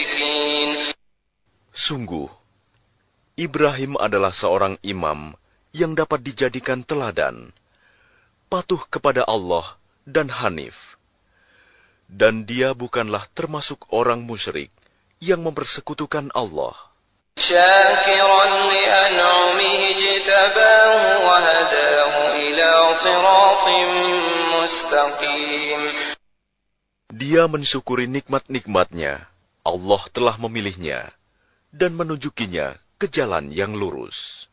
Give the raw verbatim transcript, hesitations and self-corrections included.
Sungguh, Ibrahim adalah seorang imam yang dapat dijadikan teladan, patuh kepada Allah dan hanif. Dan dia bukanlah termasuk orang musyrik yang mempersekutukan Allah. Syakiran li'an'umihi ijtabahu wa hadahu ila siratin mustaqim. Dia mensyukuri nikmat-nikmatnya. Allah telah memilihnya dan menunjukinya ke jalan yang lurus.